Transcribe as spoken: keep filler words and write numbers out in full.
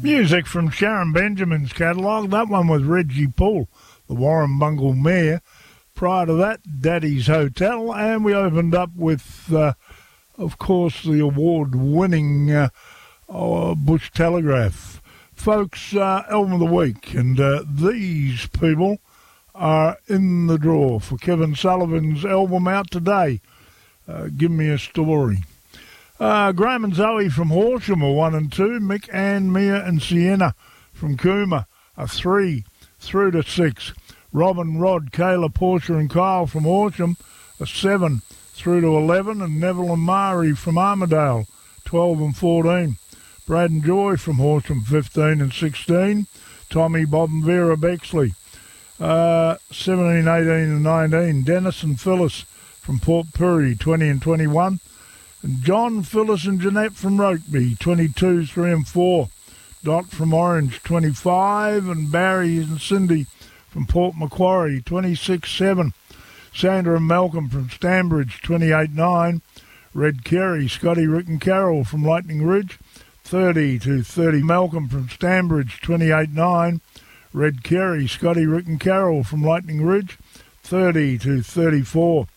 Music from Sharon Benjamin's catalogue. That one was Reggie Poole, the Warrumbungle Mayor. Prior to that, Daddy's Hotel. And we opened up with, uh, of course, the award-winning uh, uh, Bush Telegraph. Folks, uh, album of the week. And uh, these people are in the draw for Kevin Sullivan's album out today. Uh, Give Me a Story. Uh, Graham and Zoe from Horsham are one and two. Mick, Ann, Mia and Sienna from Cooma are three through to six. Robin, Rod, Kayla, Portia and Kyle from Horsham are seven through to eleven. And Neville and Mari from Armidale, twelve and fourteen. Brad and Joy from Horsham, fifteen and sixteen. Tommy, Bob and Vera Bexley, uh, seventeen, eighteen and nineteen. Dennis and Phyllis from Port Pirie, twenty and twenty-one. And John, Phyllis and Jeanette from Rokeby, twenty-two, three and four. Dot from Orange, twenty-five. And Barry and Cindy from Port Macquarie, twenty-six, seven. Sandra and Malcolm from Stanbridge, twenty-eight, nine. Red Kerry, Scotty, Rick and Carol from Lightning Ridge, thirty to thirty. Malcolm from Stanbridge, twenty-eight, nine. Red Kerry, Scotty, Rick and Carol from Lightning Ridge, thirty to thirty-four.